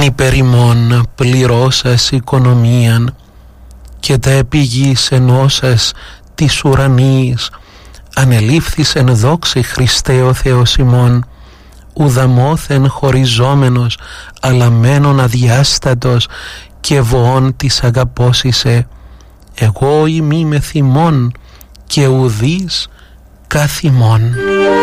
υπερημών πληρώσας οικονομίαν και τα επιγείς ενώσας της ουρανής ανελήφθης εν δόξη Χριστέ ο Θεός ημών, ουδαμόθεν χωριζόμενος αλλά μένον αδιάστατος και βοών της αγαπώσισε. Εγώ ημί με θυμών και ουδείς καθ' ημών.